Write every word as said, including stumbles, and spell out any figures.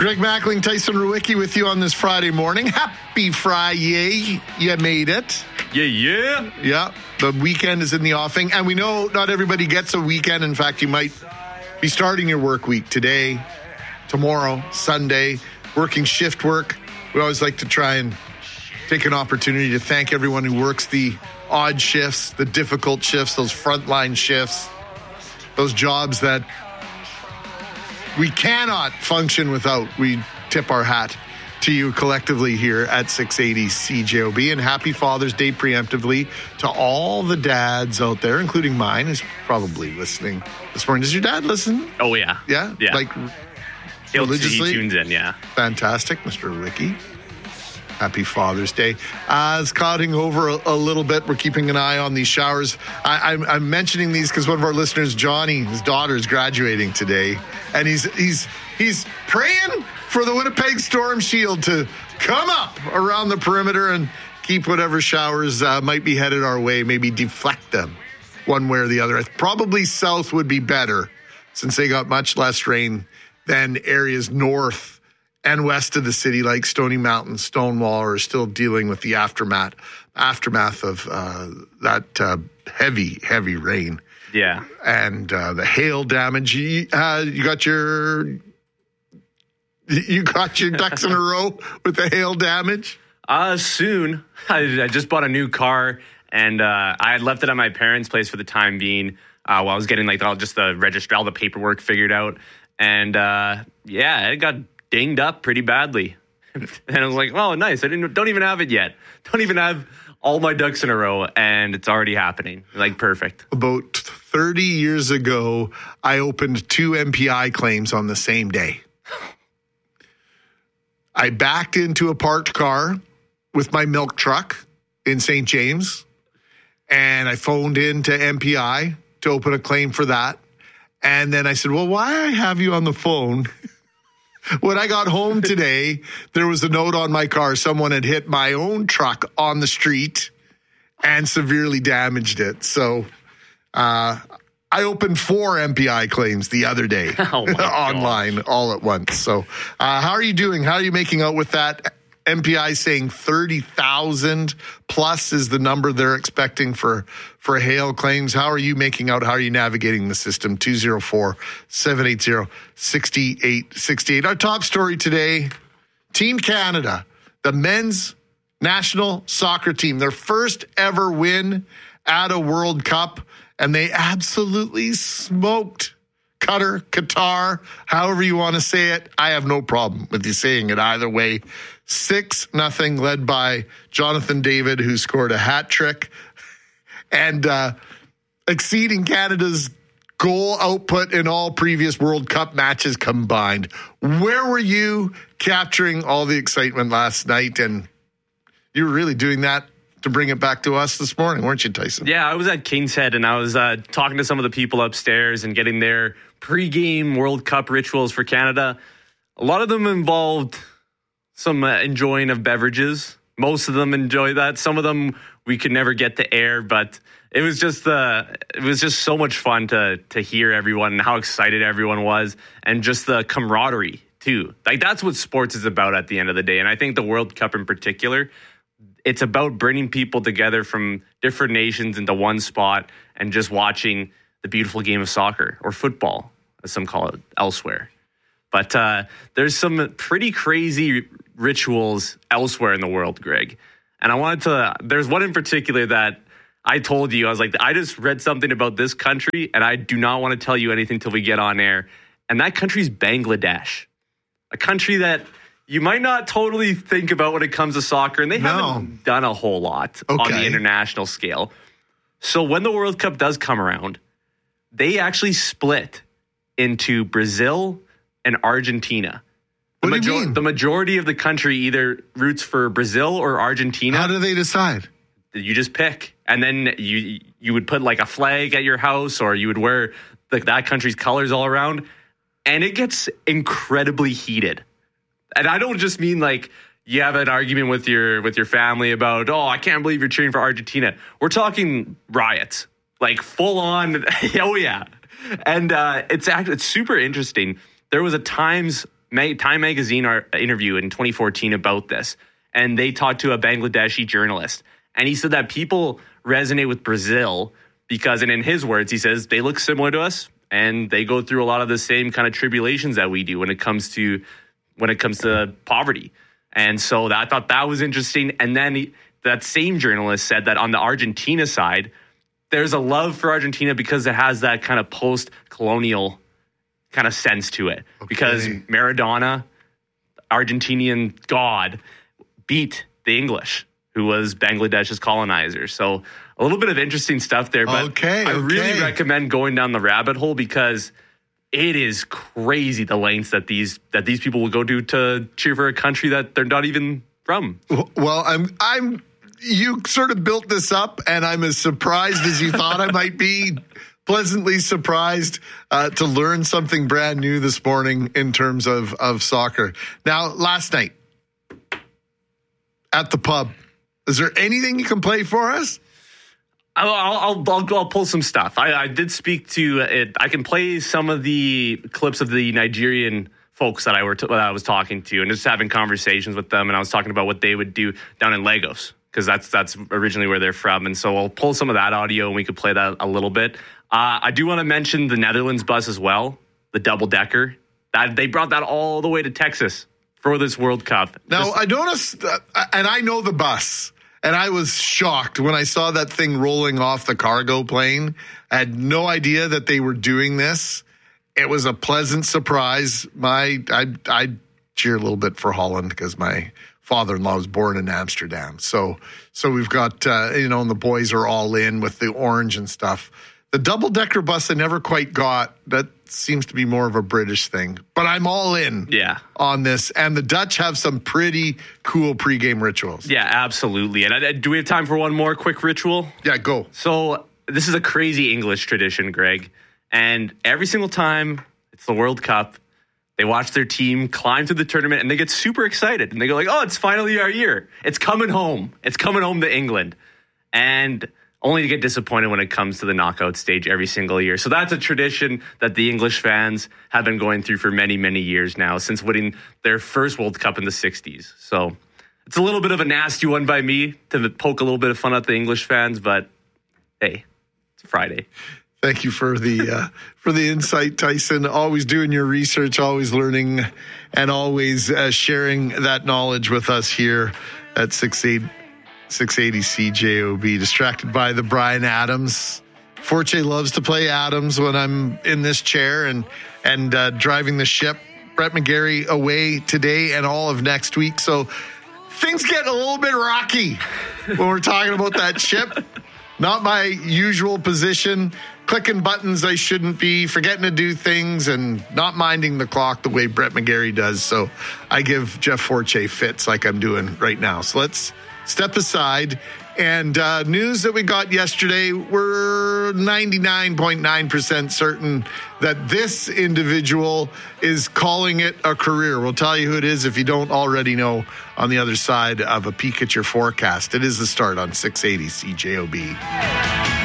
Greg Mackling, Tyson Rewicki with you on this Friday morning. Happy Friday. You made it. Yeah, yeah. Yeah, the weekend is in the offing. And we know not everybody gets a weekend. In fact, you might be starting your work week today, tomorrow, Sunday, working shift work. We always like to try and take an opportunity to thank everyone who works the odd shifts, the difficult shifts, those frontline shifts, those jobs that we cannot function without. We tip our hat to you collectively here at six eighty C J O B. And happy Father's Day preemptively to all the dads out there, including mine, who's probably listening this morning. Does your dad listen? Oh, yeah. Yeah? Yeah. Like He'll, religiously? he tunes in, yeah. Fantastic, Mister Rewicki. Happy Father's Day. Uh, it's clouding over a, a little bit. We're keeping an eye on these showers. I, I'm, I'm mentioning these because one of our listeners, Johnny, his daughter, is graduating today, and he's he's he's praying for the Winnipeg Storm Shield to come up around the perimeter and keep whatever showers uh, might be headed our way, maybe deflect them one way or the other. Probably south would be better since they got much less rain than areas north and west of the city, like Stony Mountain, Stonewall, are still dealing with the aftermath aftermath of uh, that uh, heavy, heavy rain. Yeah. And uh, the hail damage. You, uh, you got your you got your ducks in a row with the hail damage? Uh, soon. I, I just bought a new car, and uh, I had left it at my parents' place for the time being uh, while I was getting like all just the register, all the paperwork figured out. And uh, yeah, it got dinged up pretty badly. And I was like, oh, nice. I didn't don't even have it yet. Don't even have all my ducks in a row, and it's already happening. Like, perfect. About thirty years ago, I opened two M P I claims on the same day. I backed into a parked car with my milk truck in Saint James, and I phoned in to M P I to open a claim for that. And then I said, well, why I have you on the phone? When I got home today, there was a note on my car. Someone had hit my own truck on the street and severely damaged it. So uh, I opened four M P I claims the other day oh online all at once. So uh, how are you doing? How are you making out with that? M P I saying thirty thousand plus is the number they're expecting for, for hail claims. How are you making out? How are you navigating the system? two oh four, seven eight zero, six eight six eight. Our top story today, Team Canada, the men's national soccer team, their first ever win at a World Cup, and they absolutely smoked Qatar, Qatar, however you want to say it. I have no problem with you saying it either way. Six nothing, led by Jonathan David, who scored a hat trick and uh, exceeding Canada's goal output in all previous World Cup matches combined. Where were you capturing all the excitement last night? And you were really doing that to bring it back to us this morning, weren't you, Tyson? Yeah, I was at King's Head, and I was uh, talking to some of the people upstairs and getting their pre-game World Cup rituals for Canada. A lot of them involved some uh, enjoying of beverages. Most of them enjoy that. Some of them we could never get to air, but it was just uh, it was just so much fun to to hear everyone and how excited everyone was, and just the camaraderie too. Like, that's what sports is about at the end of the day. And I think the World Cup in particular, it's about bringing people together from different nations into one spot and just watching the beautiful game of soccer, or football, as some call it elsewhere. But uh, there's some pretty crazy rituals elsewhere in the world, Greg. And I wanted to, there's one in particular that I told you, I was like, I just read something about this country, and I do not want to tell you anything till we get on air. And that country's Bangladesh, a country that you might not totally think about when it comes to soccer, and they No. haven't done a whole lot Okay. on the international scale. So when the World Cup does come around, they actually split into Brazil and Argentina. The, What do you major- mean? the majority of the country either roots for Brazil or Argentina. How do they decide? You just pick, and then you you would put like a flag at your house, or you would wear the, that country's colors all around, and it gets incredibly heated. And I don't just mean like you have an argument with your with your family about, oh, I can't believe you're cheering for Argentina. We're talking riots, like full on. Oh yeah, and uh, it's actually it's super interesting. There was a Times Time Magazine interview in twenty fourteen about this, and they talked to a Bangladeshi journalist, and he said that people resonate with Brazil because, and in his words, he says they look similar to us, and they go through a lot of the same kind of tribulations that we do when it comes to when it comes to poverty. And so that, I thought that was interesting. And then he, that same journalist said that on the Argentina side, there's a love for Argentina because it has that kind of post-colonial kind of sense to it. Okay. Because Maradona, Argentinian god, beat the English, who was Bangladesh's colonizer. So a little bit of interesting stuff there. But okay, I okay. really recommend going down the rabbit hole because it is crazy the lengths that these that these people will go to to cheer for a country that they're not even from. Well, I'm I'm you sort of built this up, and I'm as surprised as you thought I might be. Pleasantly surprised uh, to learn something brand new this morning in terms of of soccer. Now, last night at the pub, is there anything you can play for us? I'll I'll, I'll, I'll pull some stuff. I, I did speak to it. I can play some of the clips of the Nigerian folks that I were t- that I was talking to, and just having conversations with them. And I was talking about what they would do down in Lagos because that's that's originally where they're from. And so I'll pull some of that audio, and we could play that a little bit. Uh, I do want to mention the Netherlands bus as well, the double decker. That they brought that all the way to Texas for this World Cup. Now just, I noticed, uh, and I know the bus. And I was shocked when I saw that thing rolling off the cargo plane. I had no idea that they were doing this. It was a pleasant surprise. My, I, I cheer a little bit for Holland because my father-in-law was born in Amsterdam. So, so we've got, uh, you know, and the boys are all in with the orange and stuff. The double-decker bus I never quite got. That seems to be more of a British thing. But I'm all in yeah. on this. And the Dutch have some pretty cool pregame rituals. Yeah, absolutely. And uh, do we have time for one more quick ritual? Yeah, go. So this is a crazy English tradition, Greg. And every single time it's the World Cup, they watch their team climb through the tournament and they get super excited. And they go like, oh, it's finally our year. It's coming home. It's coming home to England. And only to get disappointed when it comes to the knockout stage every single year. So that's a tradition that the English fans have been going through for many, many years now, since winning their first World Cup in the sixties. So it's a little bit of a nasty one by me to poke a little bit of fun at the English fans, but hey, it's Friday. Thank you for the uh, for the insight, Tyson. Always doing your research, always learning, and always uh, sharing that knowledge with us here at six eighty C J O B. Distracted by the Bryan Adams. Forte loves to play Adams when I'm in this chair and and uh, driving the ship. Brett McGarry away today and all of next week. So things get a little bit rocky when we're talking about that ship. Not my usual position. Clicking buttons I shouldn't be, forgetting to do things, and not minding the clock the way Brett McGarry does. So I give Jeff Forte fits like I'm doing right now. So let's step aside. And uh, news that we got yesterday, we're ninety-nine point nine percent certain that this individual is calling it a career. We'll tell you who it is if you don't already know on the other side of a peek at your forecast. It is the start on six eighty C J O B.